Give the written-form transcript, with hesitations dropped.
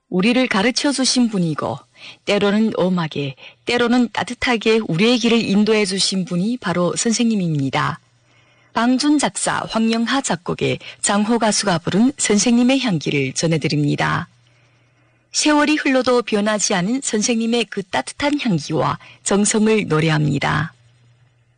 우리를 가르쳐 주신 분이고 때로는 엄하게 때로는 따뜻하게 우리의 길을 인도해 주신 분이 바로 선생님입니다. 방준 작사, 황영하 작곡의 장호 가수가 부른 선생님의 향기를 전해드립니다. 세월이 흘러도 변하지 않은 선생님의 그 따뜻한 향기와 정성을 노래합니다.